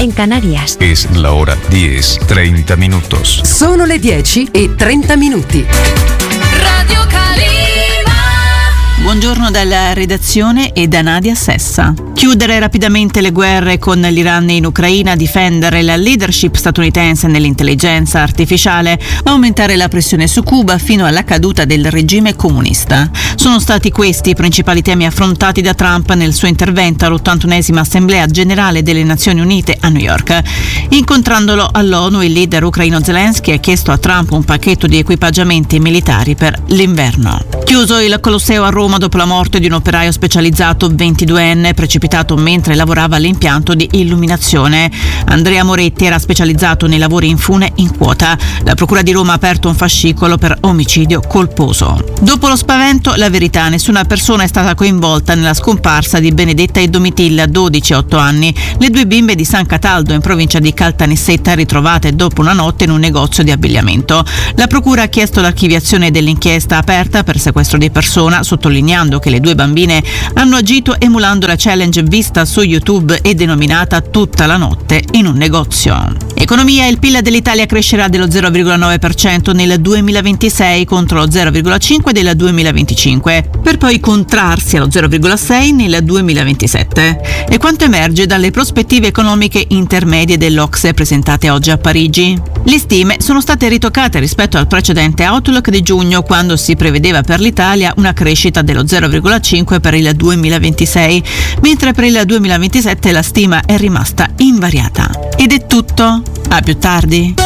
en Canarias. Es la hora 10:30 minutos. Sono le 10:30. Radio Calima. Buongiorno dalla redazione e da Nadia Sessa. Chiudere rapidamente le guerre con l'Iran in Ucraina, difendere la leadership statunitense nell'intelligenza artificiale, aumentare la pressione su Cuba fino alla caduta del regime comunista. Sono stati questi i principali temi affrontati da Trump nel suo intervento all'81esima Assemblea Generale delle Nazioni Unite a New York. Incontrandolo all'ONU, il leader ucraino Zelensky ha chiesto a Trump un pacchetto di equipaggiamenti militari per l'inverno. Chiuso il Colosseo a Roma dopo la morte di un operaio specializzato 22enne precipitato mentre lavorava all'impianto di illuminazione. Andrea Moretti era specializzato nei lavori in fune in quota. La Procura di Roma ha aperto un fascicolo per omicidio colposo. Dopo lo spavento, la verità: nessuna persona è stata coinvolta nella scomparsa di Benedetta e Domitilla, 12 e 8 anni, le due bimbe di San Cataldo in provincia di Caltanissetta, ritrovate dopo una notte in un negozio di abbigliamento. La Procura ha chiesto l'archiviazione dell'inchiesta aperta per sequestro di persona, sottolineando che le due bambine hanno agito emulando la challenge vista su YouTube e denominata Tutta la notte in un negozio. Economia: il PIL dell'Italia crescerà dello 0,9% nel 2026 contro lo 0,5% del 2025, per poi contrarsi allo 0,6% nel 2027. E quanto emerge dalle prospettive economiche intermedie dell'Ocse presentate oggi a Parigi? Le stime sono state ritoccate rispetto al precedente outlook di giugno, quando si prevedeva per l'Italia una crescita dello 0,5% per il 2026, mentre per il 2027 la stima è rimasta invariata. Ed è tutto. A più tardi.